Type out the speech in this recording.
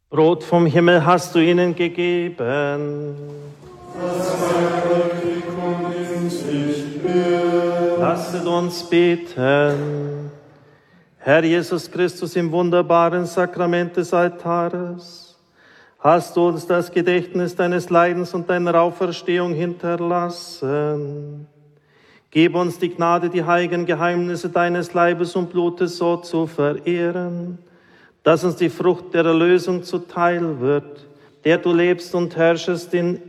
Brot vom Himmel hast du ihnen gegeben. Lasset uns beten. Herr Jesus Christus, im wunderbaren Sakrament des Altares hast du uns das Gedächtnis deines Leidens und deiner Auferstehung hinterlassen. Gib uns die Gnade, die heiligen Geheimnisse deines Leibes und Blutes so zu verehren, dass uns die Frucht der Erlösung zuteil wird, der du lebst und herrschest in